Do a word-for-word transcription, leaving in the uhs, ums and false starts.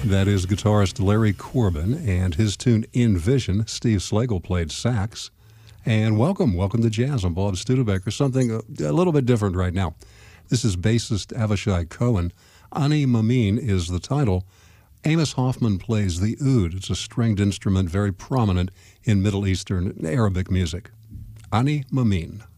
That is guitarist Larry Corbin and his tune In Vision. Steve Slagle played sax. And welcome, welcome to Jazz. I'm Bob Studebaker. Something a, a little bit different right now. This is bassist Avishai Cohen. Ani Mamin is the title. Amos Hoffman plays the oud. It's a stringed instrument very prominent in Middle Eastern Arabic music. Ani Mamin.